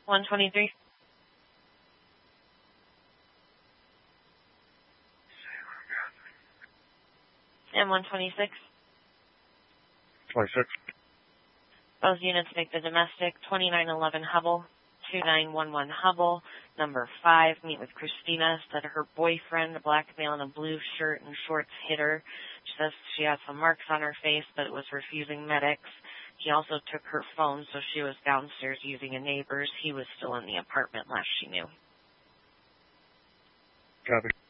123. And 126. 26. Those units make the domestic 2911 Hubble, 2911 Hubble. Number 5, meet with Christina. Said her boyfriend, a black male in a blue shirt and shorts, hit her. She says she had some marks on her face, but it was refusing medics. He also took her phone, so she was downstairs using a neighbor's. He was still in the apartment last she knew. Copy.